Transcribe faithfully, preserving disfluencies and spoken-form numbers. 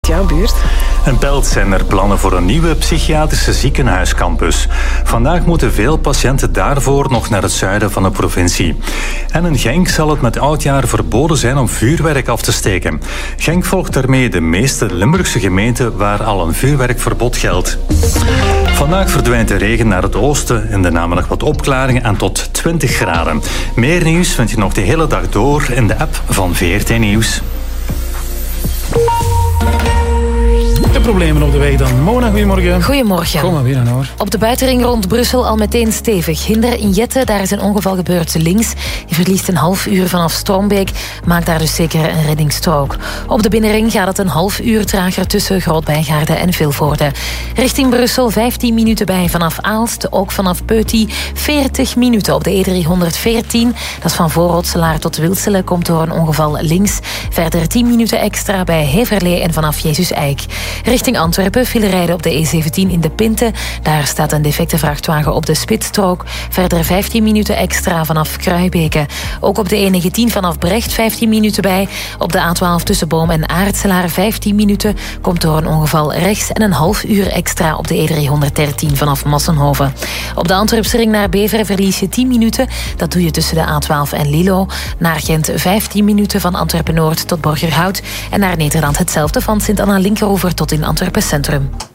Jouw buurt? In Pelt zijn er plannen voor een nieuwe psychiatrische ziekenhuiscampus. Vandaag moeten veel patiënten daarvoor nog naar het zuiden van de provincie. En in Genk zal het met oudjaar verboden zijn om vuurwerk af te steken. Genk volgt daarmee de meeste Limburgse gemeenten waar al een vuurwerkverbod geldt. Vandaag verdwijnt de regen naar het oosten, in de namiddag wat opklaringen en tot twintig graden. Meer nieuws vind je nog de hele dag door in de app van V R T Nieuws. De problemen op de weg dan. Mona, goedemorgen. Goedemorgen. Kom maar binnen hoor. Op de buitenring rond Brussel al meteen stevig. Hinder in Jette, daar is een ongeval gebeurd links. Je verliest een half uur vanaf Strombeek. Maakt daar dus zeker een reddingsstrook. Op de binnenring gaat het een half uur trager tussen Groot-Bijgaarde en Vilvoorde. Richting Brussel vijftien minuten bij vanaf Aalst. Ook vanaf Peuty veertig minuten op de E driehonderdveertien. Dat is van Voorrotselaar tot Wilselen. Komt door een ongeval links. Verder tien minuten extra bij Heverlee en vanaf Jezus Eik. Richting Antwerpen file rijden op de E zeventien in de Pinte. Daar staat een defecte vrachtwagen op de spitsstrook. Verder vijftien minuten extra vanaf Kruibeke. Ook op de E negentien vanaf Brecht vijftien minuten bij. Op de A twaalf tussen Boom en Aartselaar vijftien minuten. Komt door een ongeval rechts. En een half uur extra op de E driehonderddertien vanaf Massenhoven. Op de Antwerpse ring naar Beveren verlies je tien minuten. Dat doe je tussen de A twaalf en Lilo. Naar Gent vijftien minuten van Antwerpen-Noord tot Borgerhout. En naar Nederland hetzelfde van Sint-Anna-Linkeroever tot in Antwerpen Centrum.